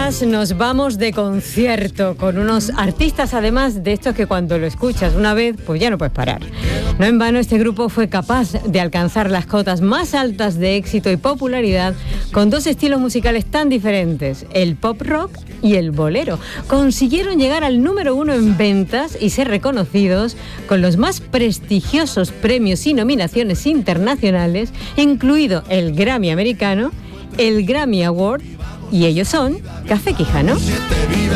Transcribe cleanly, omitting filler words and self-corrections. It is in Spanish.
días nos vamos de concierto con unos artistas, además de estos que cuando lo escuchas una vez, pues ya no puedes parar. No en vano este grupo fue capaz de alcanzar las cotas más altas de éxito y popularidad con dos estilos musicales tan diferentes, el pop rock y el bolero. Consiguieron llegar al número 1 en ventas y ser reconocidos con los más prestigiosos premios y nominaciones internacionales, incluido el Grammy americano, el Grammy Award, y ellos son Café Quijano.